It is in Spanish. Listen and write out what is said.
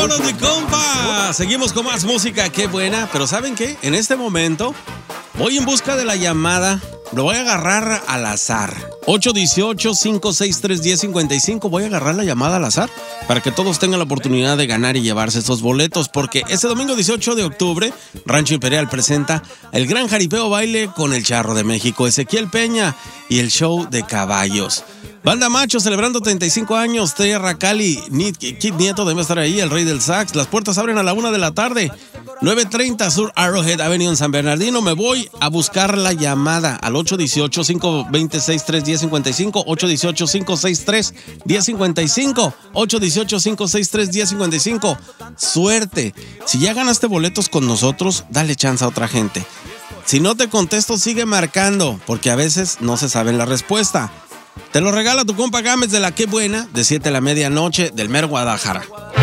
Vámonos, mi compa. Seguimos con más música, qué buena. Pero ¿saben qué? En este momento voy en busca de la llamada. Lo voy a agarrar al azar. 818-563-1055. Voy a agarrar la llamada al azar para que todos tengan la oportunidad de ganar y llevarse estos boletos. Porque este domingo 18 de octubre, Rancho Imperial presenta el Gran Jaripeo Baile con el Charro de México, Ezequiel Peña y el Show de Caballos. Banda Macho celebrando 35 años, Tierra Cali, Kid Nieto debe estar ahí, el Rey del Sax. Las puertas abren a la 1 de la tarde, 9:30 Sur Arrowhead Avenue en San Bernardino. Me voy a buscar la llamada al 818-526-3-1055, 818-563-1055, 818-563-1055. Suerte. Si ya ganaste boletos con nosotros, dale chance a otra gente. Si no te contesto, sigue marcando, porque a veces no se sabe la respuesta. Te lo regala tu compa Gámez de la Qué Buena, de 7 a la medianoche, del mero Guadalajara.